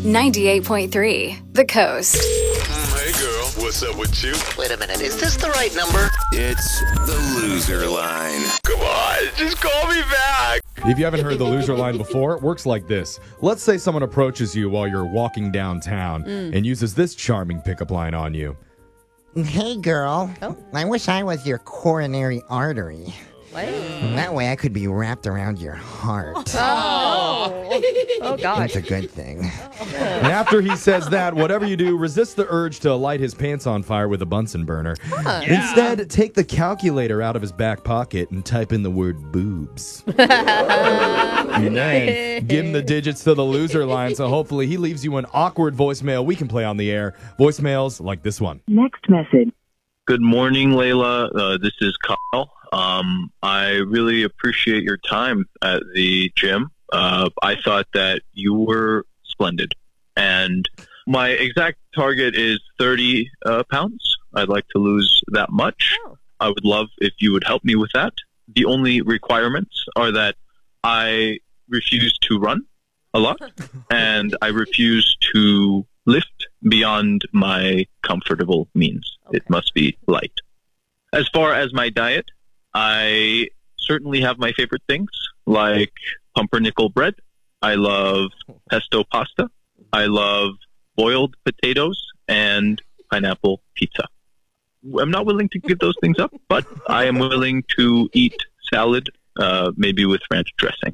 98.3 The Coast. Hey girl, what's up with you? Wait a minute, is this the right number? It's the loser line. Come on, just call me back. If you haven't heard the loser line before, it works like this. Let's say someone approaches you while you're walking downtown and uses this charming pickup line on you. Hey, girl. I wish I was your coronary artery. What? That way I could be wrapped around your heart. Oh, God. That's a good thing. And after he says that, whatever you do, resist the urge to light his pants on fire with a Bunsen burner. Instead, take the calculator out of his back pocket and type in the word boobs. And then give him the digits to the loser line, so hopefully he leaves you an awkward voicemail we can play on the air. Voicemails like this one. Next message. Good morning, Layla. This is Kyle. I really appreciate your time at the gym. I thought that you were splendid. And my exact target is 30 pounds. I'd like to lose that much. I would love if you would help me with that. The only requirements are that I refuse to run a lot, and I refuse to lift beyond my comfortable means. Okay. It must be light. As far as my diet, I certainly have my favorite things, like pumpernickel bread. I love pesto pasta. I love boiled potatoes and pineapple pizza. I'm not willing to give those things up, but I am willing to eat salad, maybe with ranch dressing.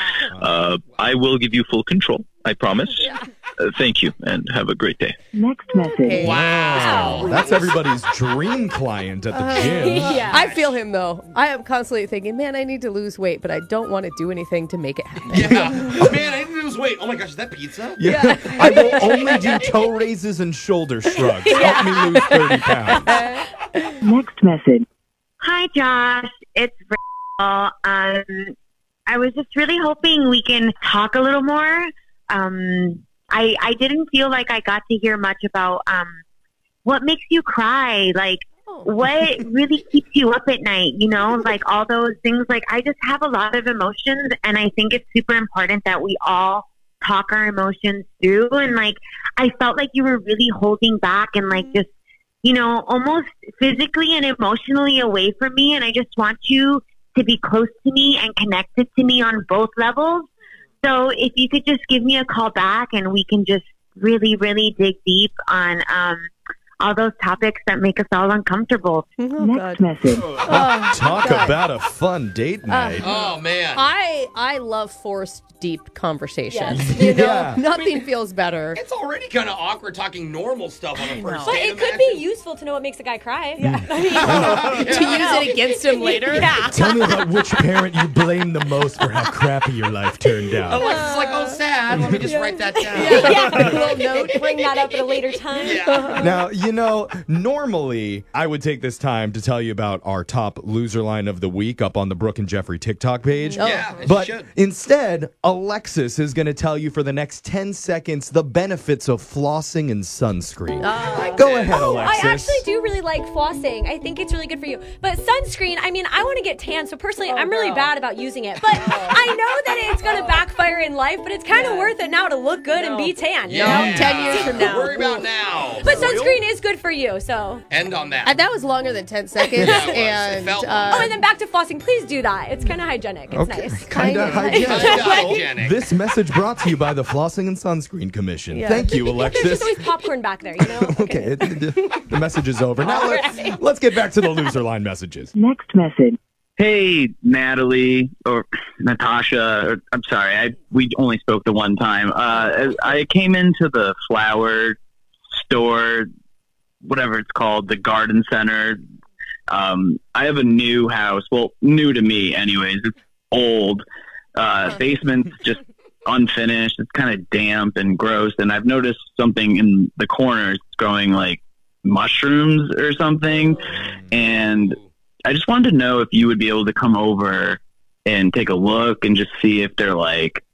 I will give you full control, I promise. Thank you, and have a great day. Next message. Wow. That's everybody's dream client at the gym. I feel him, though. I am constantly thinking, man, I need to lose weight, but I don't want to do anything to make it happen. Yeah. Oh, man, I need to lose weight. Oh, my gosh, is that pizza? Yeah. I will only do toe raises and shoulder shrugs. Help me lose 30 pounds. Next message. Hi, Josh. It's Rachel. I was just really hoping we can talk a little more. I didn't feel like I got to hear much about what makes you cry, like what really keeps you up at night, you know, like all those things. Like I just have a lot of emotions, and I think it's super important that we all talk our emotions through. And like I felt like you were really holding back and like just, you know, almost physically and emotionally away from me. And I just want you to be close to me and connected to me on both levels. So if you could just give me a call back and we can just really, really dig deep on all those topics that make us all uncomfortable. Next message. Talk about a fun date night. Oh, man. I love forced deep conversations. You know, nothing feels better. It's already kind of awkward talking normal stuff on a first But date. it could be useful to know what makes a guy cry. To use it against him later. Tell me about which parent you blame the most for how crappy your life turned out. Alexa's like, oh, sad. Let me just write that down. A little note. Bring that up at a later time. Now, you know, normally I would take this time to tell you about our top loser line of the week up on the Brooke and Jeffrey TikTok page. Yeah, but instead, Alexis is going to tell you for the next 10 seconds the benefits of flossing and sunscreen. Go ahead, Alexis. I actually do really like flossing. I think it's really good for you. But sunscreen, I mean, I want to get tan, so personally, I'm really bad about using it. But I know that it's going to backfire in life, but it's kind of worth it now to look good and be tan. You know? 10 years from now. Worry about now. But sunscreen is good for you, so. End on that. And that was longer than 10 seconds. It felt long. And then back to flossing. Please do that. It's kind of hygienic. It's nice. Kind of hygienic. Hygienic. This message brought to you by the Flossing and Sunscreen Commission. Thank you, There's Alexis. just always popcorn back there, you know? Okay, the message is over. Now let's get back to the loser line messages. Next message. Hey, Natalie or Natasha. I'm sorry, we only spoke the one time. I came into the flower store, whatever it's called, the garden center. I have a new house. Well, new to me anyways. It's old. Basement's just unfinished. It's kind of damp and gross. And I've noticed something in the corners growing like mushrooms or something. And I just wanted to know if you would be able to come over and take a look and just see if they're like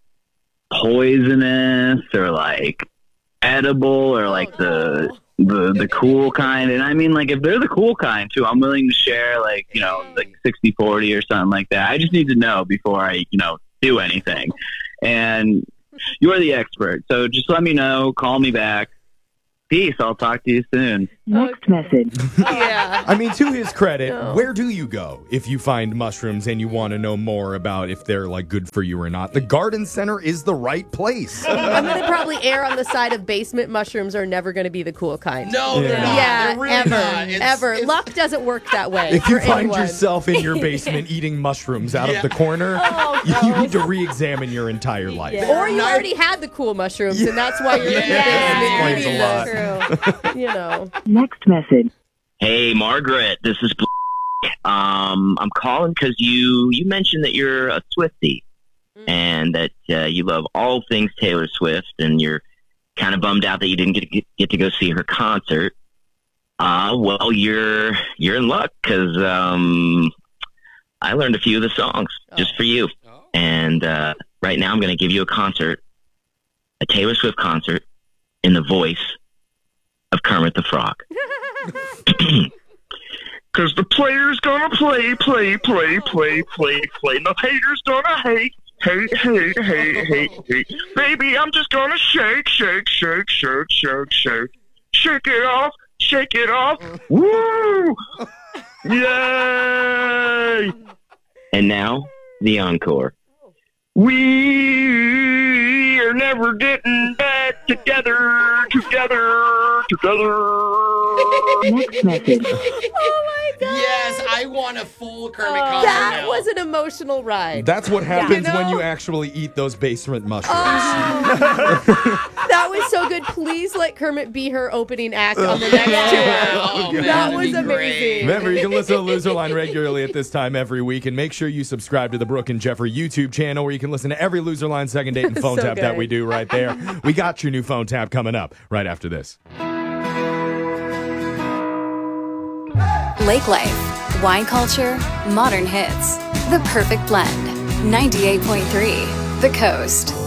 poisonous or like edible or like the cool kind. And I mean, like, if they're the cool kind too, I'm willing to share, like, you know, like 60-40 or something like that. I just need to know before I, you know, do anything. And You're the expert. So just let me know. Call me back. Peace. I'll talk to you soon. Next message. Yeah. I mean, to his credit, No. where do you go if you find mushrooms and you want to know more about if they're like good for you or not? The garden center is the right place. I'm going to probably err on the side of basement mushrooms are never going to be the cool kind. No, they're not. Yeah, They're really ever. not. Ever. Luck doesn't work that way. If you for find anyone. yourself in your basement eating mushrooms out of the corner, you need to re-examine your entire life. Or you already had the cool mushrooms, and that's why you're in the Explains basement a lot. eating them. You know. Next message. Hey, Margaret. This is I'm calling because you mentioned that you're a Swiftie and that you love all things Taylor Swift, and you're kind of bummed out that you didn't get to go see her concert. Well, you're in luck because I learned a few of the songs just for you. And right now I'm going to give you a Taylor Swift concert in the voice of Kermit the Frog. Because the player's gonna play. And the hater's gonna hate. Baby, I'm just gonna shake it off. Woo! Yay! And now, the encore. We are never getting back together. Next message. Oh my God. Yes, I want a full Kermit concert That now. was an emotional ride. That's what happens You know? when you actually eat those basement mushrooms. That was so good. Please let Kermit be her opening act on the next tour. Oh, man, That that'd was be amazing. great. Remember, you can listen to Loser Line regularly at this time every week, and make sure you subscribe to the Brooke and Jeffrey YouTube channel where you can listen to every Loser Line second date and phone So tap that good. we do right there. We got your new phone tap coming up right after this. Lake Life, wine culture, modern hits. The perfect blend. 98.3 The Coast.